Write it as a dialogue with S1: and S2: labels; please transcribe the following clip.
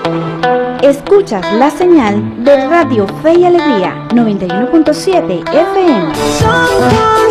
S1: Escuchas la señal de Radio Fe y Alegría 91.7 FM.